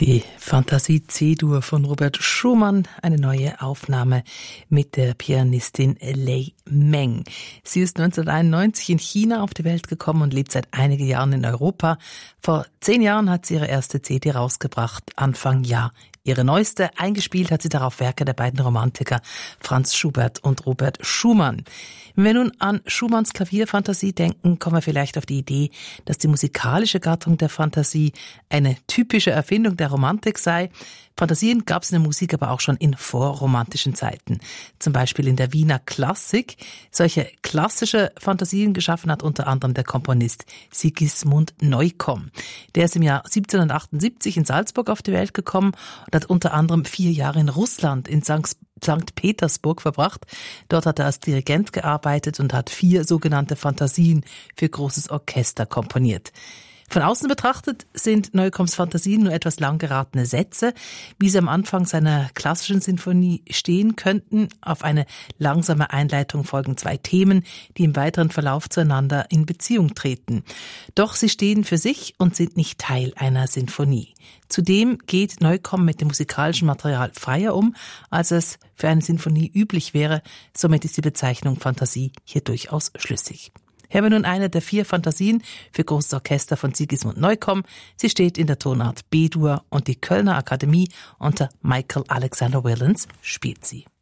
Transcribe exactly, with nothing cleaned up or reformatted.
Die Fantasie C-Dur von Robert Schumann, eine neue Aufnahme mit der Pianistin Lei Meng. Sie ist neunzehnhunderteinundneunzig in China auf die Welt gekommen und lebt seit einigen Jahren in Europa. Vor zehn Jahren hat sie ihre erste C D rausgebracht, Anfang Jahr. Ihre neueste, eingespielt hat sie darauf Werke der beiden Romantiker Franz Schubert und Robert Schumann. Wenn wir nun an Schumanns Klavierfantasie denken, kommen wir vielleicht auf die Idee, dass die musikalische Gattung der Fantasie eine typische Erfindung der Romantik sei. Fantasien gab es in der Musik aber auch schon in vorromantischen Zeiten. Zum Beispiel in der Wiener Klassik. Solche klassische Fantasien geschaffen hat unter anderem der Komponist Sigismund Neukomm. Der ist im Jahr siebzehnhundertachtundsiebzig in Salzburg auf die Welt gekommen und hat unter anderem vier Jahre in Russland, in Sankt Sankt Petersburg verbracht. Dort hat er als Dirigent gearbeitet und hat vier sogenannte Fantasien für großes Orchester komponiert. Von außen betrachtet sind Neukomms Fantasien nur etwas lang geratene Sätze, wie sie am Anfang seiner klassischen Sinfonie stehen könnten. Auf eine langsame Einleitung folgen zwei Themen, die im weiteren Verlauf zueinander in Beziehung treten. Doch sie stehen für sich und sind nicht Teil einer Sinfonie. Zudem geht Neukomm mit dem musikalischen Material freier um, als es für eine Sinfonie üblich wäre. Somit ist die Bezeichnung Fantasie hier durchaus schlüssig. Hören wir nun eine der vier Fantasien für großes Orchester von Sigismund Neukomm. Sie steht in der Tonart B-Dur und die Kölner Akademie unter Michael Alexander Willens spielt sie.